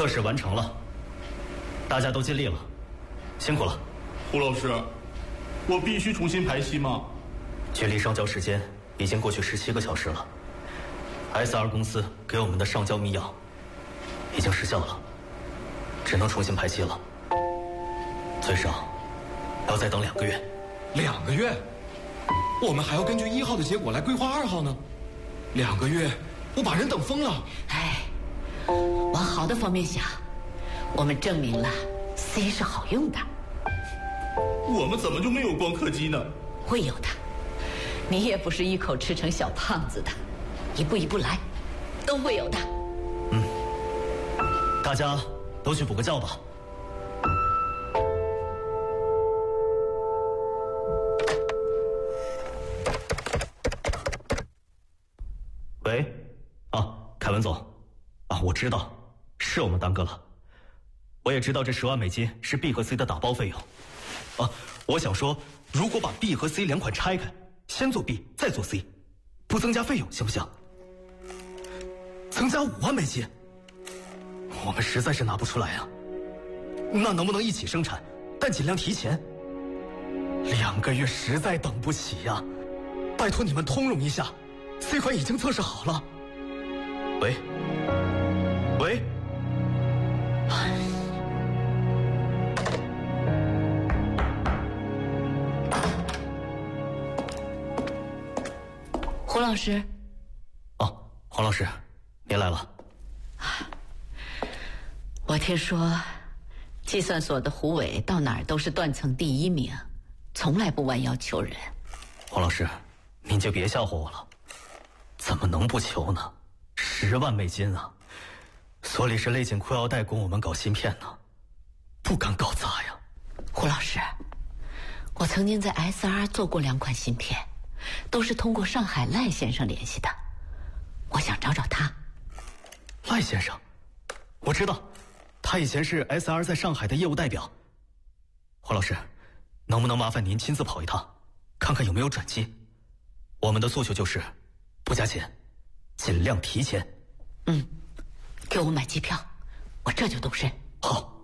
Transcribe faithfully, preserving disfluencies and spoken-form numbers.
测试完成了，大家都尽力了，辛苦了。 胡老师，我必须重新排期吗？ 距离上交时间已经过去十七个小时了 ，S R 公司给我们的上交密钥已经失效了，只能重新排期了。最少要再等两个月。 两个月？我们还要根据一号的结果来规划二号呢。两个月，我把人等疯了。 哎，往好的方面想，我们证明了 C 是好用的。 我们怎么就没有光刻机呢？ 会有的，你也不是一口吃成小胖子的，一步一步来，都会有的。 嗯，大家都去补个觉吧。喂，啊，凯文总，啊，我知道，是我们耽搁了，我也知道这十万美金是 B 和 C 的打包费用，啊，我想说，如果把 B 和 C 两款拆开，先做 B 再做 C， 不增加费用行不行？增加五万美金，我们实在是拿不出来啊。那能不能一起生产，但尽量提前？两个月实在等不起呀，拜托你们通融一下。C 款已经测试好了。喂，喂， 胡老师。 哦，黄老师，您来了。 我听说，计算所的胡伟到哪儿都是断层第一名，从来不弯腰求人。 黄老师，您就别笑话我了。怎么能不求呢？十万美金啊！所里是勒紧裤腰带供我们搞芯片呢，不敢搞砸呀。 胡老师，我曾经在 S R 做过两款芯片，都是通过上海赖先生联系的，我想找找他。 赖先生，我知道，他以前是 S R 在上海的业务代表。黄老师，能不能麻烦您亲自跑一趟，看看有没有转机？我们的诉求就是不加钱，尽量提前。 嗯，给我买机票，我这就动身。 好。